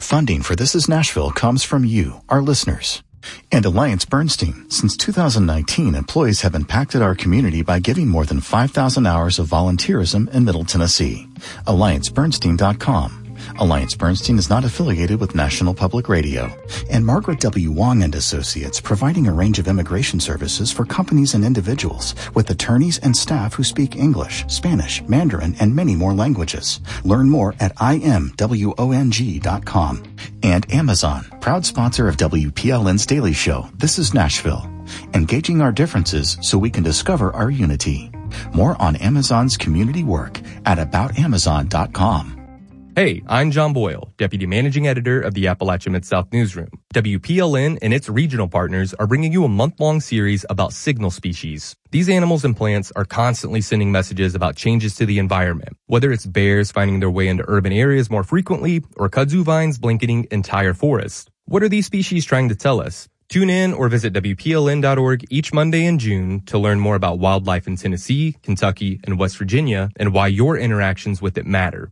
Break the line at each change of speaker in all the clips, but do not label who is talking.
Funding for This Is Nashville comes from you, our listeners. And Alliance Bernstein. Since 2019, employees have impacted our community by giving more than 5,000 hours of volunteerism in Middle Tennessee. AllianceBernstein.com. Alliance Bernstein is not affiliated with National Public Radio. And Margaret W. Wong and Associates, providing a range of immigration services for companies and individuals with attorneys and staff who speak English, Spanish, Mandarin, and many more languages. Learn more at imwong.com. And Amazon, proud sponsor of WPLN's Daily Show, This is Nashville. Engaging our differences so we can discover our unity. More on Amazon's community work at aboutamazon.com.
Hey, I'm John Boyle, Deputy Managing Editor of the Appalachia Mid-South Newsroom. WPLN and its regional partners are bringing you a month-long series about signal species. These animals and plants are constantly sending messages about changes to the environment, whether it's bears finding their way into urban areas more frequently or kudzu vines blanketing entire forests. What are these species trying to tell us? Tune in or visit WPLN.org each Monday in June to learn more about wildlife in Tennessee, Kentucky, and West Virginia and why your interactions with it matter.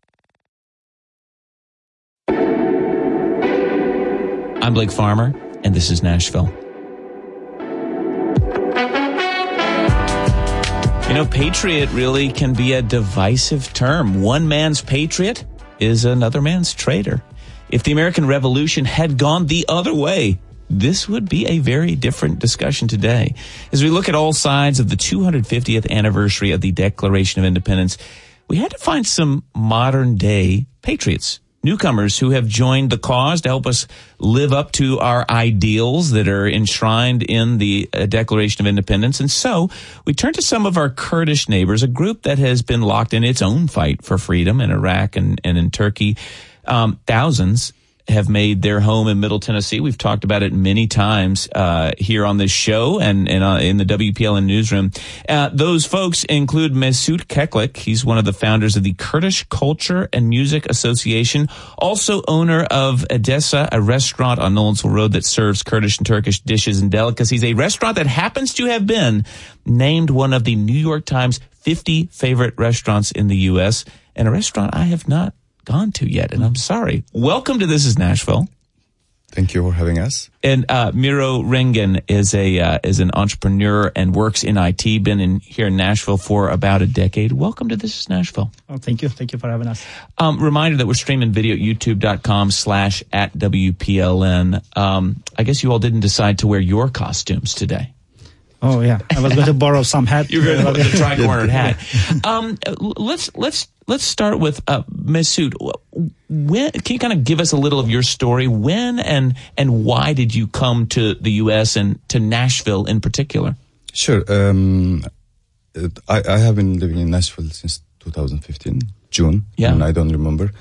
I'm Blake Farmer, and this is Nashville. You know, patriot really can be a divisive term. One man's patriot is another man's traitor. If the American Revolution had gone the other way, this would be a very different discussion today. As we look at all sides of the 250th anniversary of the Declaration of Independence, we had to find some modern-day patriots. Newcomers who have joined the cause to help us live up to our ideals that are enshrined in the Declaration of Independence. And so we turn to some of our Kurdish neighbors, a group that has been locked in its own fight for freedom in Iraq and in Turkey. Thousands have made their home in Middle Tennessee. We've talked about it many times here on this show and in the WPLN newsroom. Those folks include Mesut Keklik. He's one of the founders of the Kurdish Culture and Music Association, also owner of Edessa, a restaurant on Nolensville Road that serves Kurdish and Turkish dishes and delicacies, a restaurant that happens to have been named one of the New York Times 50 favorite restaurants in the U.S., and a restaurant I have not gone to yet, and I'm sorry. Welcome to This is Nashville.
Thank you for having us.
And Miro Rengen is an entrepreneur and works in IT, been here in Nashville for about a decade. Welcome to This is Nashville.
Oh, thank you. Thank you for having us.
Reminder that we're streaming video at youtube.com/@WPLN. I guess you all didn't decide to wear your costumes today.
Oh, yeah. I was going to borrow some hat.
You're going to put the tri-cornered hat. Let's start with Mesut. When can you kind of give us a little of your story? When and why did you come to the U.S. and to Nashville in particular?
Sure. I have been living in Nashville since 2015, June.
Yeah.
And I don't remember.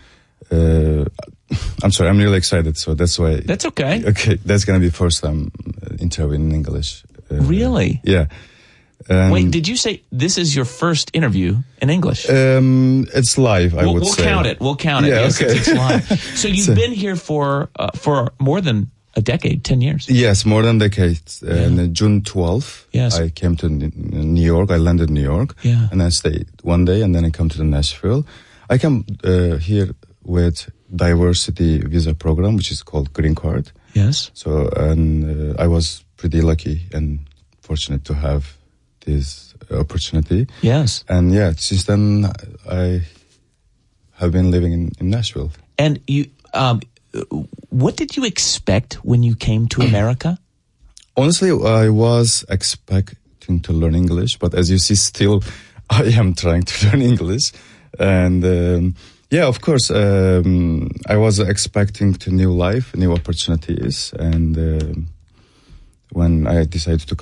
I'm sorry. I'm really excited. So that's why.
That's okay.
Okay. That's going to be first time interviewing in English.
Really?
Yeah.
Wait, did you say this is your first interview in English?
It's live, I would say.
We'll count it.
Yeah,
yes,
okay.
It's live. So you've been here for more than a decade, 10 years.
Yes, more than a decade. And June 12th,
yes.
I came to New York. I landed in New York.
Yeah.
And I stayed one day, and then I come to Nashville. I come here with diversity visa program, which is called Green Card.
Yes.
So, and I was pretty lucky and fortunate to have this opportunity.
Yes.
And yeah, since then I have been living in Nashville.
And you, what did you expect when you came to America?
Honestly, I was expecting to learn English, but as you see, still I am trying to learn English. And yeah, of course, I was expecting to new life, new opportunities. And when I decided to